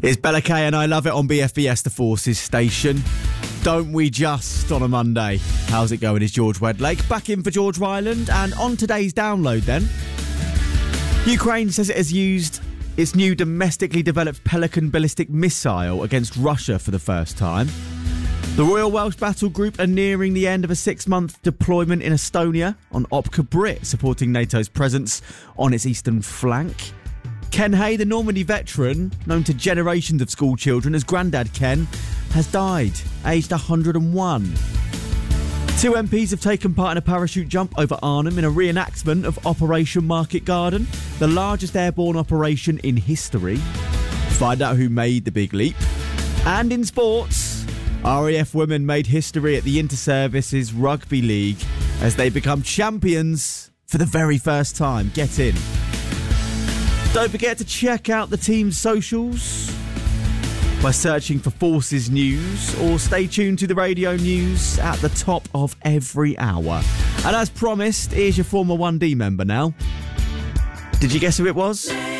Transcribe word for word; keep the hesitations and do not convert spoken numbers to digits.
It's Bella K and I Love It on B F B S, the Forces station. Don't we just on a Monday? How's it going? It's George Wedlake back in for George Ryland, and on today's download then, Ukraine says it has used its new domestically developed Pelican ballistic missile against Russia for the first time. The Royal Welsh Battle Group are nearing the end of a six-month deployment in Estonia on Opka Brit, supporting NATO's presence on its eastern flank. Ken Hay, the Normandy veteran, known to generations of school children as Grandad Ken, has died, aged one hundred and one. Two M Ps have taken part in a parachute jump over Arnhem in a reenactment of Operation Market Garden, the largest airborne operation in history. Find out who made the big leap. And in sports, R A F women made history at the Inter-Services Rugby League as they become champions for the very first time. Get in. Don't forget to check out the team's socials by searching for Forces News, or stay tuned to the radio news at the top of every hour. And as promised, here's your former one D member now. Did you guess who it was?